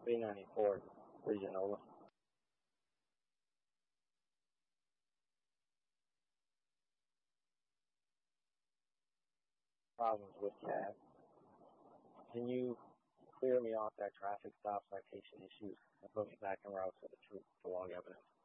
394 Regional. Problems with cab. Can you clear me off that traffic stop citation issues and put me back en route to the truth to log evidence?